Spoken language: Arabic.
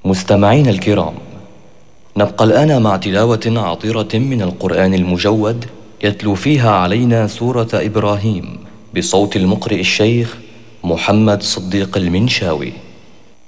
مستمعين الكرام، نبقى الآن مع تلاوة عطرة من القرآن المجود يتلو فيها علينا سورة إبراهيم بصوت المقرئ الشيخ محمد صديق المنشاوي.